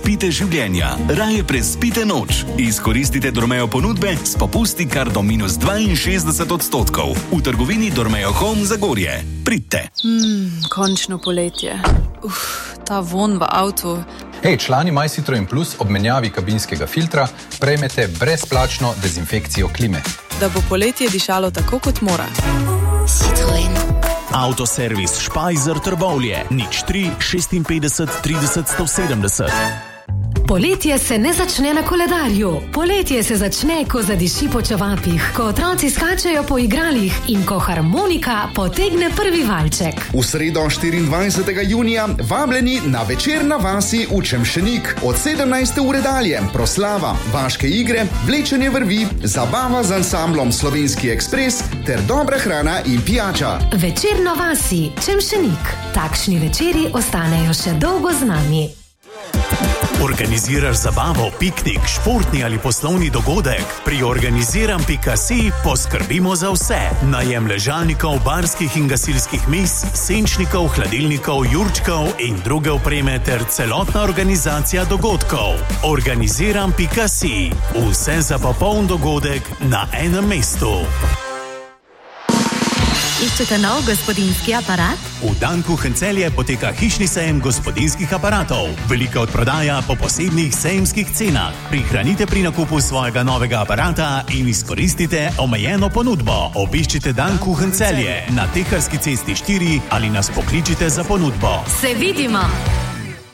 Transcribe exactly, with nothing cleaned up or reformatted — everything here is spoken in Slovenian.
prespite življenja, raje prespite noč. Izkoristite Dormeo ponudbe s popusti kar do minus dvainšestdeset odstotkov. V trgovini Dormeo Home Zagorje. Pridite. Mm, končno poletje. Uf, ta von v avtu. Hej, člani My Citroen Plus ob menjavi kabinskega filtra prejmete brezplačno dezinfekcijo klime. Da bo poletje dišalo tako, kot mora. Citroen. Avtoservis Špajzer Trbovlje. nič tri šestinpetdeset trideset sto sedemdeset. Poletje se ne začne na koledarju. Poletje se začne, ko zadiši po čevapih, ko otroci skačejo po igralih in ko harmonika potegne prvi valček. V sredo štiriindvajsetega junija vabljeni na večer na vasi v Čemšenik. Od sedemnajste ure dalje proslava, vaške igre, vlečenje vrvi, zabava z ansamblom Slovenski ekspres ter dobra hrana in pijača. Večer na vasi, Čemšenik. Takšni večeri ostanejo še dolgo z nami. Organiziraš zabavo, piknik, športni ali poslovni dogodek? Pri organiziram pika si poskrbimo za vse. Najem ležalnikov, barskih in gasilskih mis, senčnikov, hladilnikov, jurčkov in druge opreme ter celotna organizacija dogodkov. Organiziram pika si. Vse za popoln dogodek na enem mestu. Iščete nov gospodinjski aparat? V Danku Hencelje poteka hišni sejem gospodinjskih aparatov. Velika odprodaja po posebnih sejemskih cenah. Prihranite pri nakupu svojega novega aparata in izkoristite omejeno ponudbo. Obiščite Danku Hencelje na Teharski cesti štiri ali nas pokličite za ponudbo. Se vidimo!